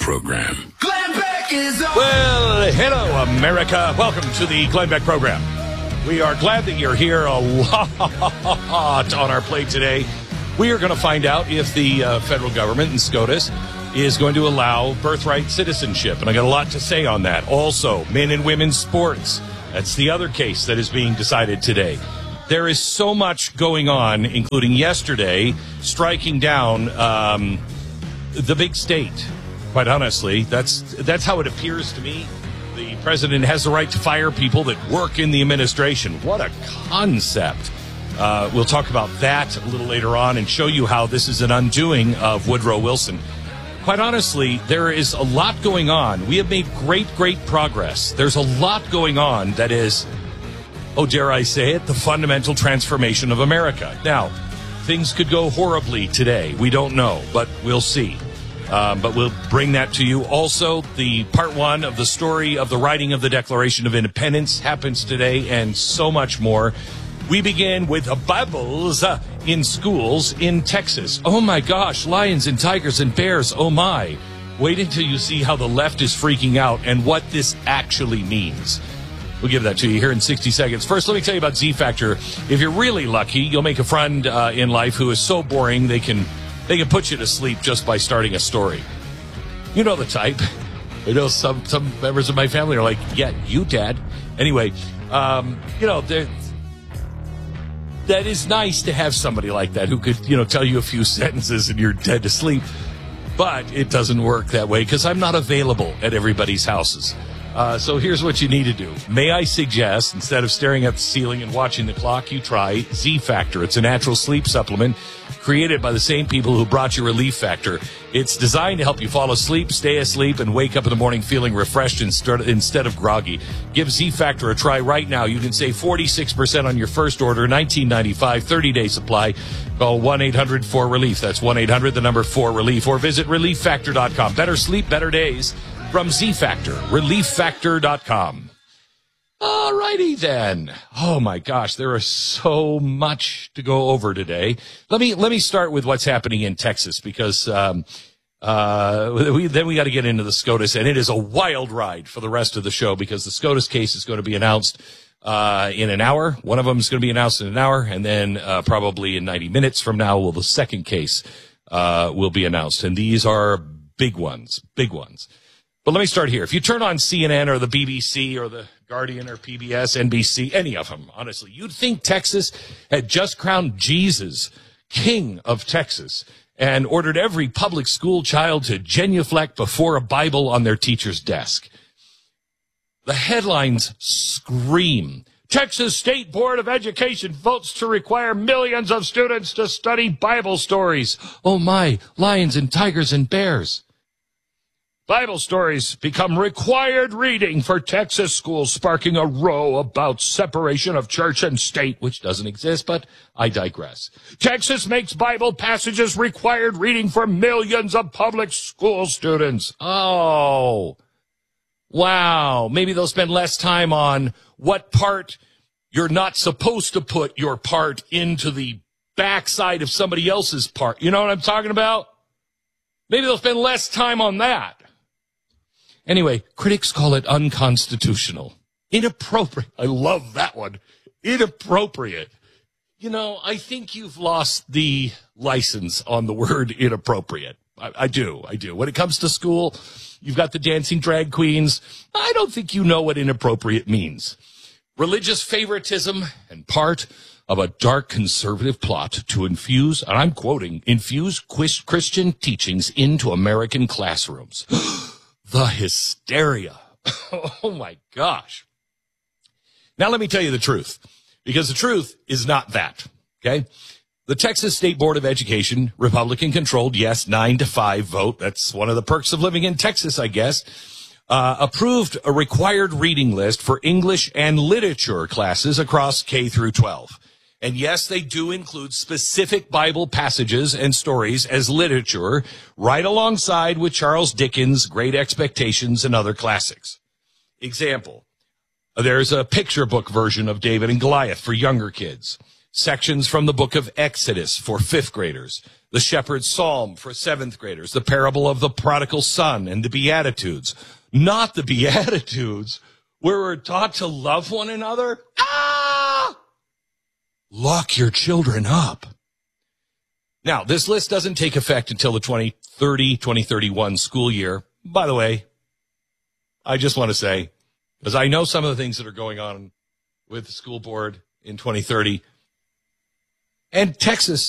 program. Glenn Beck is on. Well, hello, America. Welcome to the Glenn Beck program. We are glad that you're here. A lot on our plate today. We are going to find out if the federal government and SCOTUS is going to allow birthright citizenship. And I got a lot to say on that. Also, men and women's sports. That's the other case that is being decided today. There is so much going on, including yesterday, striking down the big state. Quite honestly, that's how it appears to me. The president has the right to fire people that work in the administration. What a concept. We'll talk about that a little later on and show you how this is an undoing of Woodrow Wilson. Quite honestly, there is a lot going on. We have made great progress. There's a lot going on that is, oh, dare I say it, the fundamental transformation of America. Now, things could go horribly today. We don't know, but we'll see. But we'll bring that to you. Also, the part one of the story of the writing of the Declaration of Independence happens today, and so much more. We begin with Bibles in schools in Texas. Oh my gosh, lions and tigers and bears, oh my. Wait until you see how the left is freaking out and what this actually means. We'll give that to you here in 60 seconds. First, let me tell you about Z Factor. If you're really lucky, you'll make a friend in life who is so boring they can put you to sleep just by starting a story. You know the type. I know some members of my family are like, yeah, you, Dad. Anyway, that is nice to have somebody like that who could, tell you a few sentences and you're dead to sleep. But it doesn't work that way because I'm not available at everybody's houses. So here's what you need to do. May I suggest, instead of staring at the ceiling and watching the clock, you try Z Factor. It's a natural sleep supplement created by the same people who brought you Relief Factor. It's designed to help you fall asleep, stay asleep, and wake up in the morning feeling refreshed instead of groggy. Give Z Factor a try right now. You can save 46% on your first order, $19.95, 30-day supply. Call 1-800-4RELIEF. That's 1-800-4RELIEF. Or visit ReliefFactor.com. Better sleep, better days. From Z Factor, ReliefFactor.com. All righty then. Oh my gosh, there is so much to go over today. Let me start with what's happening in Texas because we got to get into the SCOTUS, and it is a wild ride for the rest of the show because the SCOTUS case is going to be announced in an hour. One of them is going to be announced in an hour, and then probably in 90 minutes from now, the second case will be announced, and these are big ones. But let me start here. If you turn on CNN or the BBC or the Guardian or PBS, NBC, any of them, honestly, you'd think Texas had just crowned Jesus king of Texas and ordered every public school child to genuflect before a Bible on their teacher's desk. The headlines scream, Texas State Board of Education votes to require millions of students to study Bible stories. Oh my, lions and tigers and bears. Bible stories become required reading for Texas schools, sparking a row about separation of church and state, which doesn't exist, but I digress. Texas makes Bible passages required reading for millions of public school students. Oh, wow. Maybe they'll spend less time on what part you're not supposed to put your part into the backside of somebody else's part. You know what I'm talking about? Maybe they'll spend less time on that. Anyway, critics call it unconstitutional. Inappropriate. I love that one. Inappropriate. I think you've lost the license on the word inappropriate. I do. When it comes to school, you've got the dancing drag queens. I don't think you know what inappropriate means. Religious favoritism and part of a dark conservative plot to infuse, and I'm quoting, infuse Christian teachings into American classrooms. The hysteria. Oh, my gosh. Now, let me tell you the truth, because the truth is not that, okay? The Texas State Board of Education, Republican-controlled, yes, 9-5 vote, that's one of the perks of living in Texas, I guess, approved a required reading list for English and literature classes across K through 12. And yes, they do include specific Bible passages and stories as literature, right alongside with Charles Dickens' Great Expectations and other classics. Example, there's a picture book version of David and Goliath for younger kids. sections from the book of Exodus for fifth graders, the Shepherd's Psalm for seventh graders, the parable of the prodigal son, and the Beatitudes. Not the Beatitudes where we're taught to love one another. Lock your children up. Now, this list doesn't take effect until the 2030-2031 school year. By the way, I just want to say, because I know some of the things that are going on with the school board in 2030, and Texas